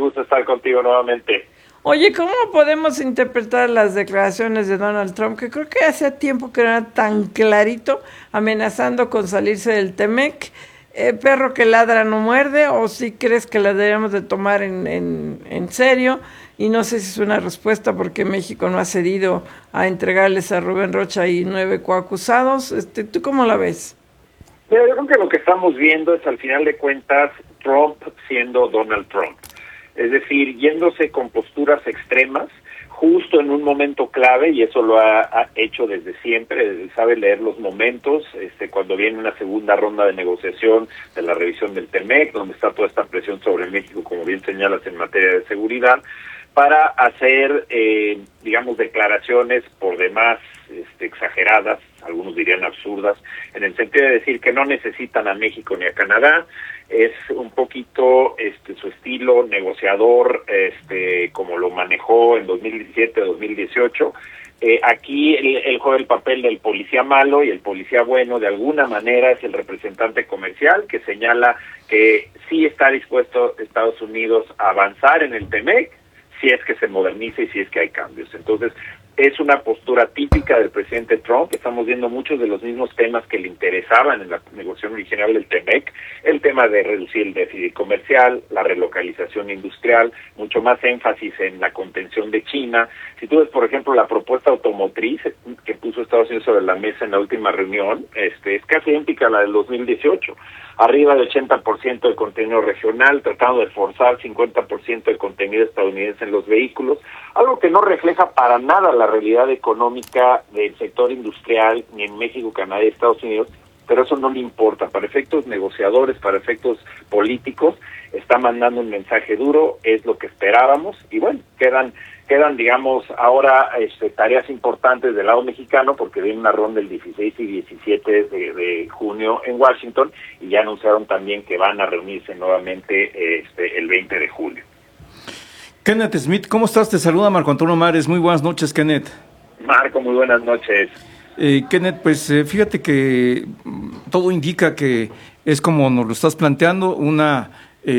gusto estar contigo nuevamente. Oye, ¿cómo podemos interpretar las declaraciones de Donald Trump, que creo que hace tiempo que no era tan clarito, amenazando con salirse del TEMEC? Perro que ladra no muerde, o si crees que la deberíamos de tomar en serio? Y no sé si es una respuesta porque México no ha cedido a entregarles a Rubén Rocha y 9 coacusados. ¿Tú cómo la ves? Mira, yo creo que lo que estamos viendo es, al final de cuentas, Trump siendo Donald Trump. Es decir, yéndose con posturas extremas, justo en un momento clave, y eso lo ha hecho desde siempre, sabe leer los momentos, cuando viene una segunda ronda de negociación de la revisión del TEMEC, donde está toda esta presión sobre México, como bien señalas, en materia de seguridad, para hacer, digamos, declaraciones por demás exageradas, algunos dirían absurdas, en el sentido de decir que no necesitan a México ni a Canadá. Es un poquito su estilo negociador, como lo manejó en 2017-2018. Aquí él juega el papel del policía malo, y el policía bueno de alguna manera es el representante comercial que señala que sí está dispuesto Estados Unidos a avanzar en el TEMEC si es que se moderniza y si es que hay cambios. Entonces, es una postura típica del presidente Trump. Estamos viendo muchos de los mismos temas que le interesaban en la negociación original del TEMEC, el tema de reducir el déficit comercial, la relocalización industrial, mucho más énfasis en la contención de China. Si tú ves, por ejemplo, la propuesta automotriz que puso Estados Unidos sobre la mesa en la última reunión, es casi idéntica a la del 2018. Arriba del 80% de contenido regional, tratando de forzar 50% de contenido estadounidense en los vehículos, algo que no refleja para nada la realidad económica del sector industrial ni en México, Canadá y Estados Unidos, pero eso no le importa. Para efectos negociadores, para efectos políticos, está mandando un mensaje duro, es lo que esperábamos, y bueno, quedan digamos, ahora tareas importantes del lado mexicano, porque viene una ronda el 16 y 17 de junio en Washington, y ya anunciaron también que van a reunirse nuevamente el 20 de julio. Kenneth Smith, ¿cómo estás? Te saluda Marco Antonio Mares. Muy buenas noches, Kenneth. Marco, muy buenas noches. Kenneth, pues fíjate que todo indica que es como nos lo estás planteando, una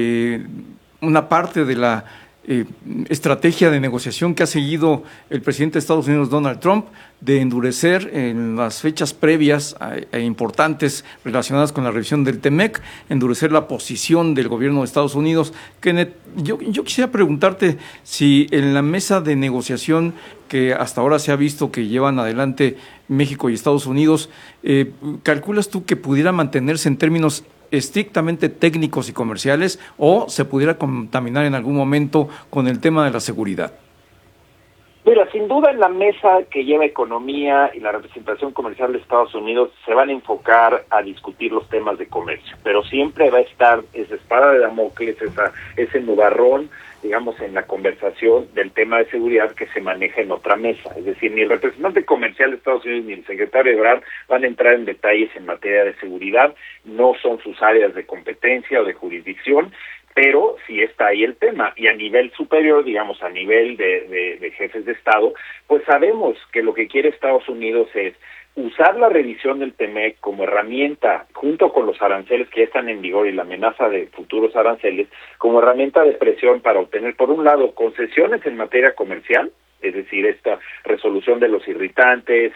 parte de la estrategia de negociación que ha seguido el presidente de Estados Unidos, Donald Trump, de endurecer en las fechas previas e importantes relacionadas con la revisión del TEMEC, endurecer la posición del gobierno de Estados Unidos. Kenneth, yo quisiera preguntarte si en la mesa de negociación que hasta ahora se ha visto que llevan adelante México y Estados Unidos, ¿calculas tú que pudiera mantenerse en términos estrictamente técnicos y comerciales, o se pudiera contaminar en algún momento con el tema de la seguridad? Mira, sin duda en la mesa que lleva economía y la representación comercial de Estados Unidos se van a enfocar a discutir los temas de comercio, pero siempre va a estar esa espada de Damocles, ese nubarrón, digamos, en la conversación del tema de seguridad que se maneja en otra mesa. Es decir, ni el representante comercial de Estados Unidos ni el secretario Ebrard van a entrar en detalles en materia de seguridad, no son sus áreas de competencia o de jurisdicción, pero sí está ahí el tema. Y a nivel superior, digamos, a nivel de jefes de Estado, pues sabemos que lo que quiere Estados Unidos es usar la revisión del TEMEC como herramienta, junto con los aranceles que ya están en vigor y la amenaza de futuros aranceles, como herramienta de presión para obtener, por un lado, concesiones en materia comercial, es decir, esta resolución de los irritantes,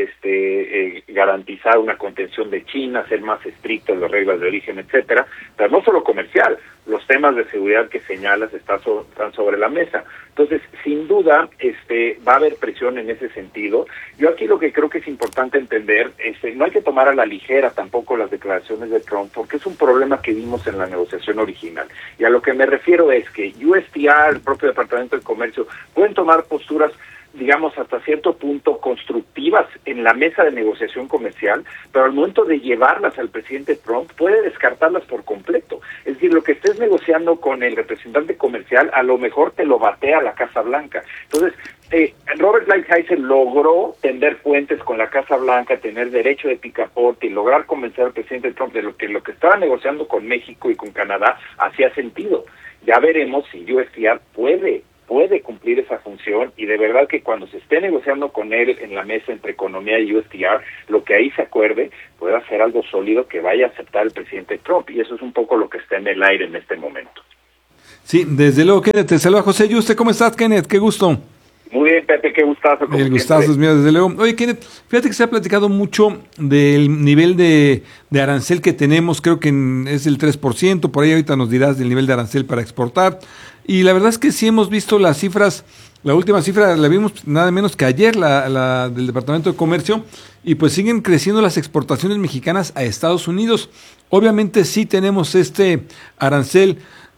garantizar una contención de China, ser más estricto en las reglas de origen, etcétera, pero no solo comercial, los temas de seguridad que señalas están sobre la mesa. Entonces, sin duda, va a haber presión en ese sentido. Yo aquí lo que creo que es importante entender es no hay que tomar a la ligera tampoco las declaraciones de Trump, porque es un problema que vimos en la negociación original. Y a lo que me refiero es que USTR, el propio Departamento de Comercio, pueden tomar posturas, digamos, hasta cierto punto constructivas en la mesa de negociación comercial, pero al momento de llevarlas al presidente Trump puede descartarlas por completo. Es decir, lo que estés negociando con el representante comercial a lo mejor te lo batea la Casa Blanca. Entonces, Robert Lighthizer logró tender puentes con la Casa Blanca, tener derecho de picaporte y lograr convencer al presidente Trump de lo que estaba negociando con México y con Canadá hacía sentido. Ya veremos si USTR puede cumplir esa función, y de verdad que cuando se esté negociando con él en la mesa entre economía y USTR, lo que ahí se acuerde pueda ser algo sólido que vaya a aceptar el presidente Trump, y eso es un poco lo que está en el aire en este momento. Sí, desde luego, Kenneth, te saluda José Yuste. ¿Cómo estás, Kenneth? Qué gusto. Muy bien, Pepe, qué gustazo. El gustazo es mío, desde luego. Oye, Kenneth, fíjate que se ha platicado mucho del nivel de arancel que tenemos, creo que es el 3%, por ahí ahorita nos dirás del nivel de arancel para exportar. Y la verdad es que sí hemos visto las cifras, la última cifra la vimos nada menos que ayer, la del Departamento de Comercio, y pues siguen creciendo las exportaciones mexicanas a Estados Unidos. Obviamente sí tenemos este arancel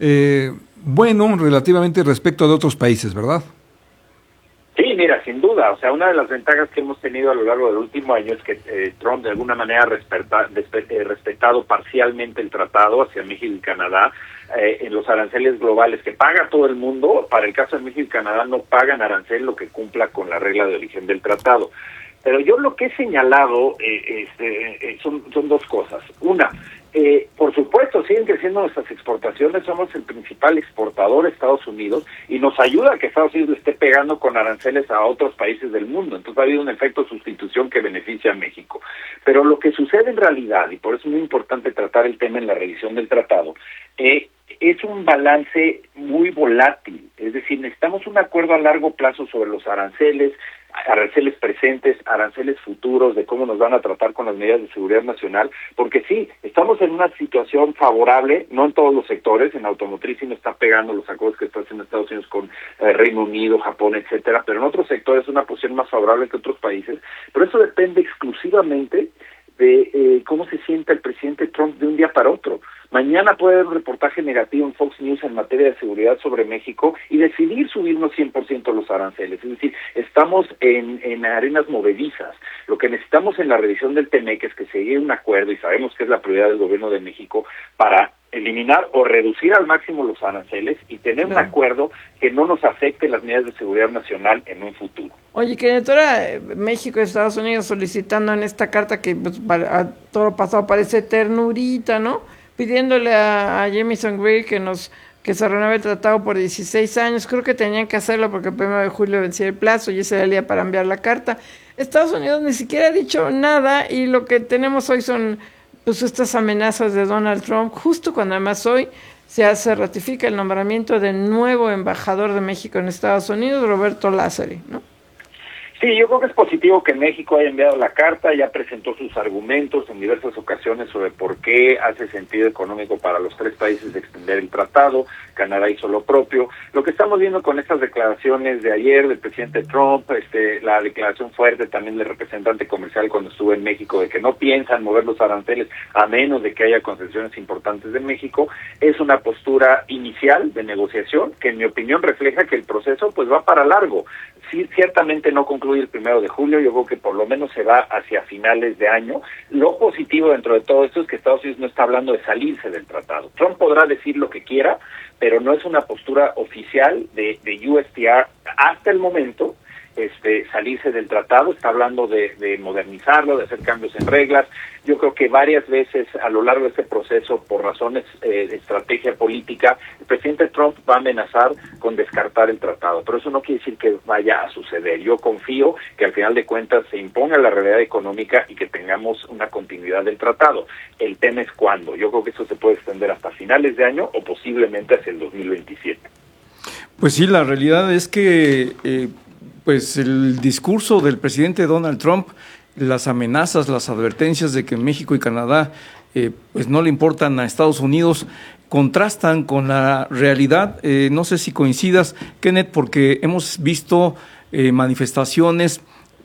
bueno relativamente respecto de otros países, ¿verdad? Sí, mira, sin duda, o sea, una de las ventajas que hemos tenido a lo largo del último año es que Trump de alguna manera ha respetado parcialmente el tratado hacia México y Canadá en los aranceles globales que paga todo el mundo. Para el caso de México y Canadá no pagan arancel lo que cumpla con la regla de origen del tratado. Pero yo lo que he señalado son dos cosas. Una, por supuesto, siguen creciendo nuestras exportaciones, somos el principal exportador a Estados Unidos y nos ayuda a que Estados Unidos le esté pegando con aranceles a otros países del mundo. Entonces ha habido un efecto de sustitución que beneficia a México. Pero lo que sucede en realidad, y por eso es muy importante tratar el tema en la revisión del tratado, es un balance muy volátil. Es decir, necesitamos un acuerdo a largo plazo sobre los aranceles presentes, aranceles futuros, de cómo nos van a tratar con las medidas de seguridad nacional, porque sí, estamos en una situación favorable, no en todos los sectores, en automotriz sí nos está pegando los acuerdos que está haciendo Estados Unidos con Reino Unido, Japón, etcétera, pero en otros sectores es una posición más favorable que otros países, pero eso depende exclusivamente de cómo se sienta el presidente Trump de un día para otro. Mañana puede haber un reportaje negativo en Fox News en materia de seguridad sobre México y decidir subirnos 100% los aranceles. Es decir, estamos en arenas movedizas. Lo que necesitamos en la revisión del TEMEC es que se llegue a un acuerdo, y sabemos que es la prioridad del gobierno de México, para eliminar o reducir al máximo los aranceles y tener un acuerdo que no nos afecte las medidas de seguridad nacional en un futuro. Oye, que ahora México y Estados Unidos solicitando en esta carta que pues, a todo lo pasado parece ternurita, ¿no? Pidiéndole a Jamieson Greer que se renueve el tratado por 16 años. Creo que tenían que hacerlo porque el 1 de julio vencía el plazo y ese era el día para enviar la carta. Estados Unidos ni siquiera ha dicho nada y lo que tenemos hoy son pues estas amenazas de Donald Trump, justo cuando además hoy se ratifica el nombramiento del nuevo embajador de México en Estados Unidos, Roberto Lázari, ¿no? Sí, yo creo que es positivo que México haya enviado la carta, ya presentó sus argumentos en diversas ocasiones sobre por qué hace sentido económico para los tres países extender el tratado. Canadá hizo lo propio. Lo que estamos viendo con estas declaraciones de ayer del presidente Trump, la declaración fuerte también del representante comercial cuando estuvo en México de que no piensan mover los aranceles a menos de que haya concesiones importantes de México, es una postura inicial de negociación que en mi opinión refleja que el proceso pues va para largo. Sí, ciertamente no concluye el 1 de julio, yo creo que por lo menos se va hacia finales de año. Lo positivo dentro de todo esto es que Estados Unidos no está hablando de salirse del tratado. Trump podrá decir lo que quiera, pero no es una postura oficial de USTR hasta el momento, salirse del tratado. Está hablando de modernizarlo, de hacer cambios en reglas. Yo creo que varias veces a lo largo de este proceso, por razones de estrategia política, el presidente Trump va a amenazar con descartar el tratado, pero eso no quiere decir que vaya a suceder. Yo confío que al final de cuentas se imponga la realidad económica y que tengamos una continuidad del tratado. El tema es cuándo. Yo creo que eso se puede extender hasta finales de año o posiblemente hacia el 2027. Pues sí, la realidad es que pues el discurso del presidente Donald Trump, las amenazas, las advertencias de que México y Canadá pues no le importan a Estados Unidos, contrastan con la realidad. No sé si coincidas, Kenneth, porque hemos visto manifestaciones,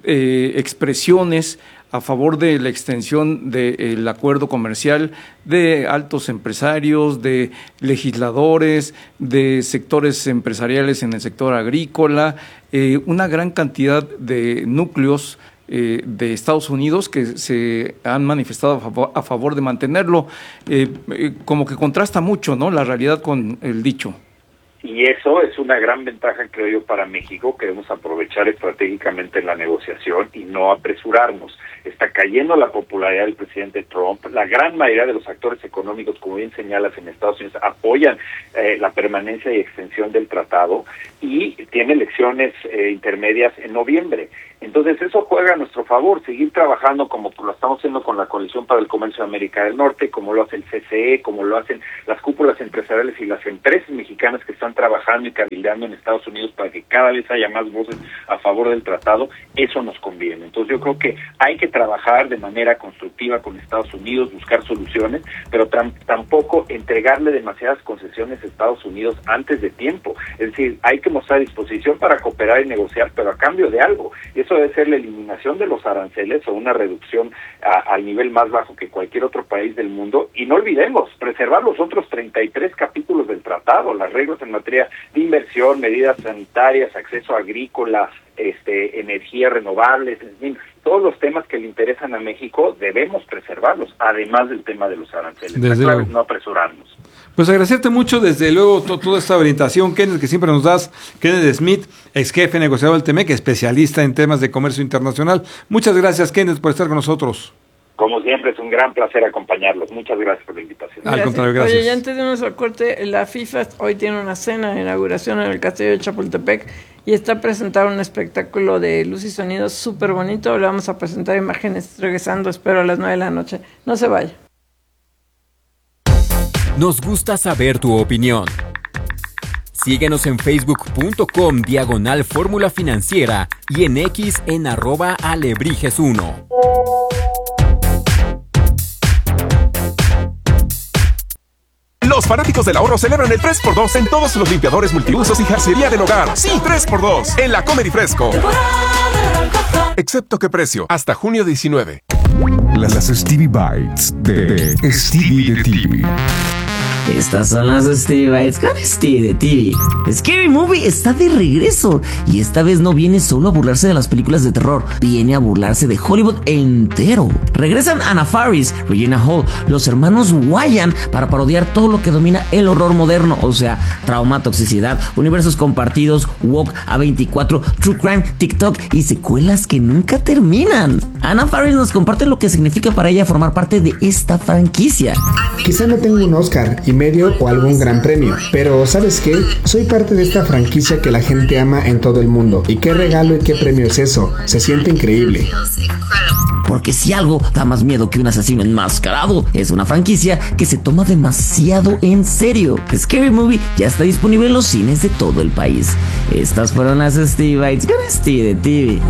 expresiones a favor de la extensión del acuerdo comercial de altos empresarios, de legisladores, de sectores empresariales en el sector agrícola, una gran cantidad de núcleos de Estados Unidos que se han manifestado a favor de mantenerlo. Como que contrasta mucho, ¿no?, la realidad con el dicho. Y eso es una gran ventaja, creo yo, para México, que debemos aprovechar estratégicamente en la negociación y no apresurarnos. Está cayendo la popularidad del presidente Trump. La gran mayoría de los actores económicos, como bien señalas, en Estados Unidos apoyan la permanencia y extensión del tratado y tiene elecciones intermedias en noviembre. Entonces eso juega a nuestro favor, seguir trabajando como lo estamos haciendo con la Coalición para el Comercio de América del Norte, como lo hace el CCE, como lo hacen las cúpulas empresariales y las empresas mexicanas que están trabajando y cabildeando en Estados Unidos para que cada vez haya más voces a favor del tratado. Eso nos conviene. Entonces yo creo que hay que trabajar de manera constructiva con Estados Unidos, buscar soluciones, pero tampoco entregarle demasiadas concesiones a Estados Unidos antes de tiempo. Es decir, hay que mostrar disposición para cooperar y negociar, pero a cambio de algo. Eso debe ser la eliminación de los aranceles o una reducción al nivel más bajo que cualquier otro país del mundo. Y no olvidemos, preservar los otros 33 capítulos del tratado, las reglas en materia de inversión, medidas sanitarias, acceso agrícola, energías renovables, en fin, todos los temas que le interesan a México debemos preservarlos, además del tema de los aranceles. La clave es no apresurarnos. Pues agradecerte mucho, desde luego, toda esta orientación, Kenneth, que siempre nos das. Kenneth Smith, ex jefe negociador del TEMEC, especialista en temas de comercio internacional. Muchas gracias, Kenneth, por estar con nosotros. Como siempre, es un gran placer acompañarlos. Muchas gracias por la invitación. Al contrario, gracias. Oye, ya antes de nuestro corte, la FIFA hoy tiene una cena de inauguración en el Castillo de Chapultepec y está presentando un espectáculo de luz y sonido súper bonito. Le vamos a presentar imágenes regresando, espero, a las 9 de la noche. No se vaya. Nos gusta saber tu opinión. Síguenos en facebook.com/Fórmula Financiera y en X en @Alebrijes1. Los fanáticos del ahorro celebran el 3x2 en todos los limpiadores multiusos y jarcería del hogar. Sí, 3x2 en la Comer y Fresco. Excepto qué precio, hasta junio 19. Las Stevie Bites de Stevie de TV. Estas son las Stevie Bites con Stevie de TV. Scary Movie está de regreso y esta vez no viene solo a burlarse de las películas de terror, viene a burlarse de Hollywood entero. Regresan Anna Faris, Regina Hall, los hermanos Wyan para parodiar todo lo que domina el horror moderno, o sea, trauma, toxicidad, universos compartidos, woke, A24, true crime, TikTok y secuelas que nunca terminan. Anna Faris nos comparte lo que significa para ella formar parte de esta franquicia. Quizá no tengo un Oscar y medio o algún gran premio, pero ¿sabes qué? Soy parte de esta franquicia que la gente ama en todo el mundo. ¿Y qué regalo y qué premio es eso? Se siente increíble. Porque si algo da más miedo que un asesino enmascarado, es una franquicia que se toma demasiado en serio. Scary Movie ya está disponible en los cines de todo el país. Estas fueron las Stevie Bites con Stevie de TV.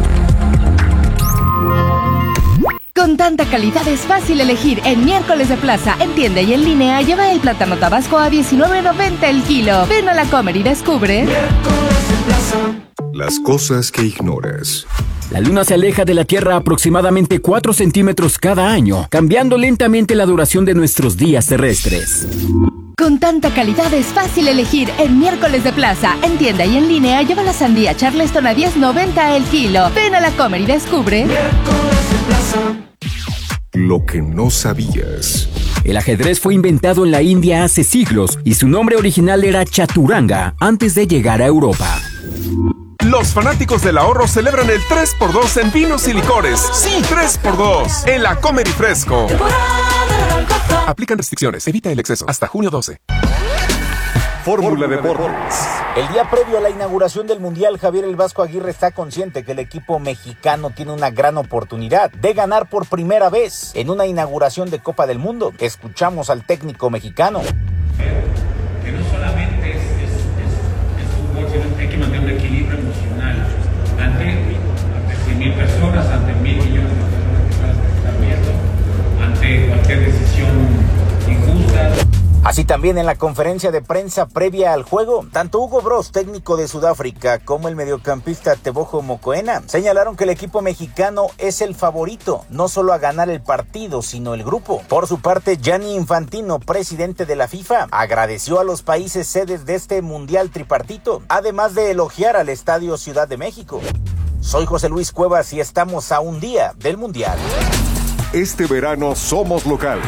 Con tanta calidad es fácil elegir. En Miércoles de Plaza, en tienda y en línea, lleva el plátano tabasco a $19.90 el kilo. Ven a la Comer y descubre. Miércoles de Plaza. Las cosas que ignoras. La Luna se aleja de la Tierra aproximadamente 4 centímetros cada año, cambiando lentamente la duración de nuestros días terrestres. Con tanta calidad es fácil elegir. En Miércoles de Plaza, en tienda y en línea, lleva la sandía Charleston a $10.90 el kilo. Ven a la Comer y descubre. Miércoles de Plaza. Lo que no sabías. El ajedrez fue inventado en la India hace siglos y su nombre original era Chaturanga antes de llegar a Europa. Los fanáticos del ahorro celebran el 3x2 en vinos y licores. Sí, 3x2 en la Comer y Fresco. Aplican restricciones, evita el exceso. Hasta junio 12. Fórmula Deportes. El día previo a la inauguración del Mundial, Javier El Vasco Aguirre está consciente que el equipo mexicano tiene una gran oportunidad de ganar por primera vez en una inauguración de Copa del Mundo. Escuchamos al técnico mexicano. Que no solamente es fútbol, sino que hay que mantener un equilibrio emocional ante 100,000 personas, ante 1,000 millones de personas que están viendo, ante cualquier decisión injusta. Así también en la conferencia de prensa previa al juego, tanto Hugo Broos, técnico de Sudáfrica, como el mediocampista Tebogo Mokoena señalaron que el equipo mexicano es el favorito, no solo a ganar el partido, sino el grupo. Por su parte, Gianni Infantino, presidente de la FIFA, agradeció a los países sedes de este mundial tripartito, además de elogiar al Estadio Ciudad de México. Soy José Luis Cuevas y estamos a un día del mundial. Este verano somos locales.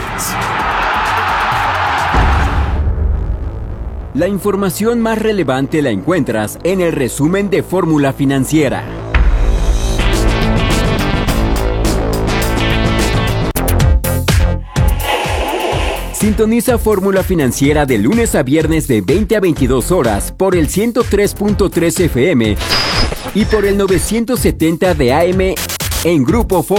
La información más relevante la encuentras en el resumen de Fórmula Financiera. Sintoniza Fórmula Financiera de lunes a viernes de 20 a 22 horas por el 103.3 FM y por el 970 de AM en Grupo Fórmula.